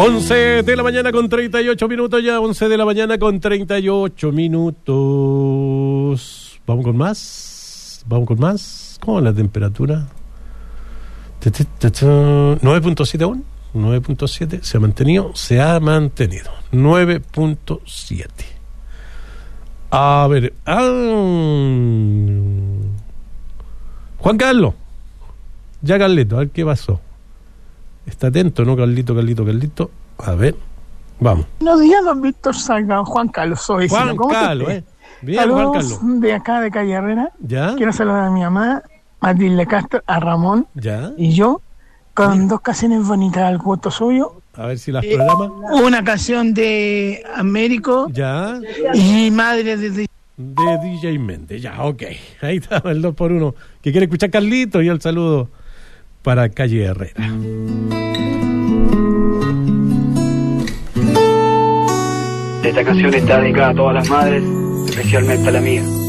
11 de la mañana con 38 minutos ya, 11 de la mañana con 38 minutos. ¿Vamos con más? ¿Cómo es la temperatura? 9.7 aún. 9.7 se ha mantenido. 9.7. A ver. Juan Carlos. Ya Carlito, a ver qué pasó. Está atento, ¿no, Carlito? A ver, vamos. Buenos días, don Víctor Salgado. Juan Carlos, soy. Juan Carlos, Bien, saludos, Juan Carlos. de acá de Calle Herrera. ¿Ya? Quiero saludar a mi mamá, Matilde Castro, a Ramón. ¿Ya? Y yo, con dos canciones bonitas al gusto suyo. A ver si las programa. Una canción de Américo. ¿Ya? Y Madre de DJ Méndez, ya, ok. Ahí está el 2x1 que quiere escuchar Carlito y el saludo para Calle Herrera. Esta canción está dedicada a todas las madres, especialmente a la mía.